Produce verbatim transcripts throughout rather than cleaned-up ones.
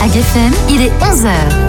G F M, il est onze heures.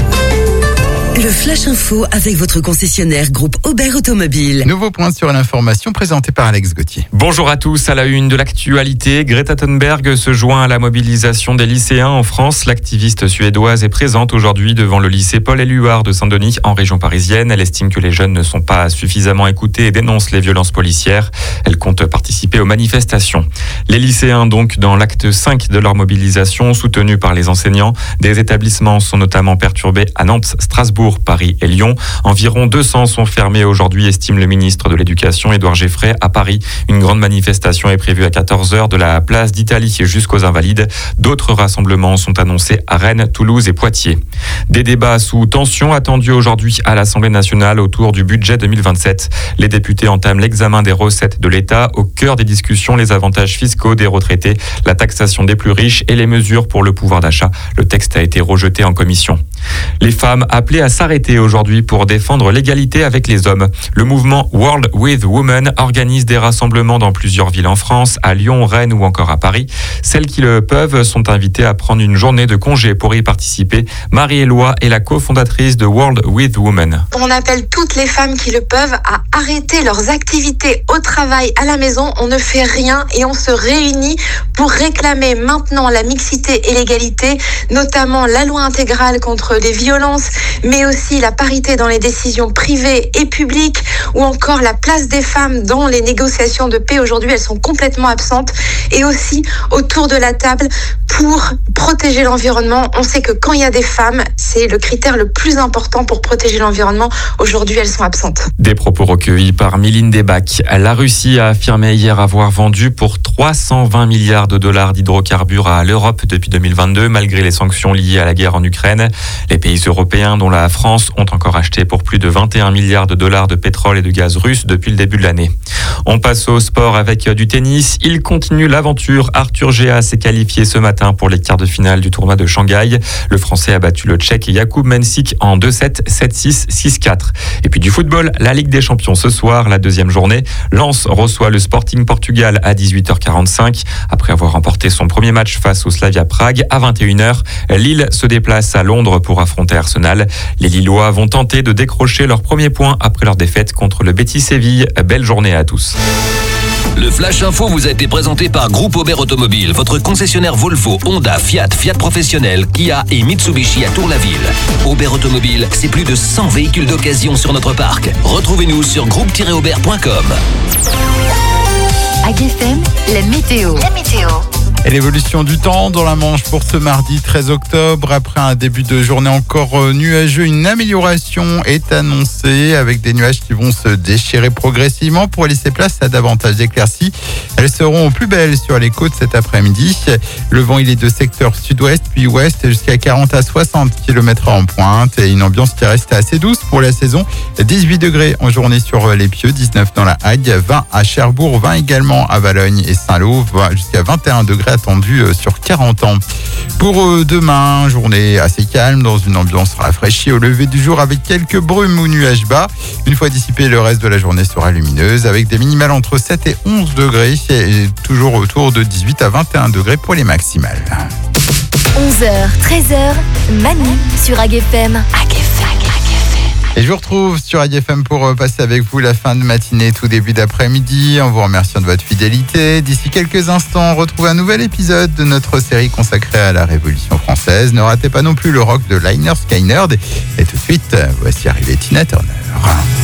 Le Flash Info avec votre concessionnaire groupe Aubert Automobile. Nouveau point sur l'information présenté par Alex Gauthier. Bonjour à tous, à la une de l'actualité, Greta Thunberg se joint à la mobilisation des lycéens en France. L'activiste suédoise est présente aujourd'hui devant le lycée Paul-Éluard de Saint-Denis en région parisienne. Elle estime que les jeunes ne sont pas suffisamment écoutés et dénonce les violences policières. Elle compte participer aux manifestations. Les lycéens donc dans l'acte cinq de leur mobilisation, soutenus par les enseignants. Des établissements sont notamment perturbés à Nantes, Strasbourg, Paris et Lyon. Environ deux cents sont fermés aujourd'hui, estime le ministre de l'Éducation, Édouard Geffray, à Paris. Une grande manifestation est prévue à quatorze heures de la place d'Italie jusqu'aux Invalides. D'autres rassemblements sont annoncés à Rennes, Toulouse et Poitiers. Des débats sous tension attendus aujourd'hui à l'Assemblée nationale autour du budget deux mille vingt-sept. Les députés entament l'examen des recettes de l'État. Au cœur des discussions, les avantages fiscaux des retraités, la taxation des plus riches et les mesures pour le pouvoir d'achat. Le texte a été rejeté en commission. Les femmes appelées à s'arrêter aujourd'hui pour défendre l'égalité avec les hommes. Le mouvement World with Women organise des rassemblements dans plusieurs villes en France, à Lyon, Rennes ou encore à Paris. Celles qui le peuvent sont invitées à prendre une journée de congé pour y participer. Marie-Éloi est la cofondatrice de World with Women. On appelle toutes les femmes qui le peuvent à arrêter leurs activités au travail, à la maison. On ne fait rien et on se réunit pour réclamer maintenant la mixité et l'égalité, notamment la loi intégrale contre les violences, mais aussi la parité dans les décisions privées et publiques, ou encore la place des femmes dans les négociations de paix. Aujourd'hui, elles sont complètement absentes. Et aussi autour de la table pour protéger l'environnement. On sait que quand il y a des femmes, c'est le critère le plus important pour protéger l'environnement. Aujourd'hui, elles sont absentes. Des propos recueillis par Mylène Debac. La Russie a affirmé hier avoir vendu pour trois cent vingt milliards de dollars d'hydrocarbures à l'Europe depuis deux mille vingt-deux, malgré les sanctions liées à la guerre en Ukraine. Les pays européens, dont la France, ont encore acheté pour plus de vingt et un milliards de dollars de pétrole et de gaz russe depuis le début de l'année. On passe au sport avec du tennis. Il continue l'aventure. Arthur Géas s'est qualifié ce matin pour les quarts de finale du tournoi de Shanghai. Le Français a battu le Tchèque Jakub Mensik en deux sept, sept six, six quatre. Et puis du football, la Ligue des Champions ce soir, la deuxième journée. Lens reçoit le Sporting Portugal à dix-huit heures quarante-cinq. Après avoir remporté son premier match face au Slavia Prague à vingt et une heures, Lille se déplace à Londres pour affronter Arsenal. Les Lillois vont tenter de décrocher leur premier point après leur défaite contre le Betis Séville. Belle journée à tous. Le Flash Info vous a été présenté par Groupe Aubert Automobile, votre concessionnaire Volvo, Honda, Fiat, Fiat Professionnel, Kia et Mitsubishi à Tour-la-Ville. Aubert Automobile, c'est plus de cent véhicules d'occasion sur notre parc. Retrouvez-nous sur groupe tiret aubert point com. A G F M, la météo. La météo. Et l'évolution du temps dans la Manche pour ce mardi treize octobre. Après un début de journée encore nuageux, une amélioration est annoncée avec des nuages qui vont se déchirer progressivement pour laisser place à davantage d'éclaircies. Elles seront plus belles sur les côtes cet après-midi. Le vent, il est de secteur sud-ouest puis ouest jusqu'à quarante à soixante kilomètres heure en pointe et une ambiance qui reste assez douce pour la saison. dix-huit degrés en journée sur les Pieux, dix-neuf dans la Hague, vingt à Cherbourg, vingt également à Valogne et Saint-Lô, jusqu'à vingt et un degrés attendu sur quarante ans. Pour demain, journée assez calme dans une ambiance rafraîchie au lever du jour avec quelques brumes ou nuages bas. Une fois dissipé, le reste de la journée sera lumineuse avec des minimales entre sept et onze degrés et toujours autour de dix-huit à vingt et un degrés pour les maximales. onze heures, treize heures, Manu sur A G F M. A G F M. Et je vous retrouve sur A G F M pour passer avec vous la fin de matinée, tout début d'après-midi, en vous remerciant de votre fidélité. D'ici quelques instants, retrouvez un nouvel épisode de notre série consacrée à la Révolution française. Ne ratez pas non plus le rock de Lynyrd Skynyrd. Et tout de suite, voici arrivé Tina Turner.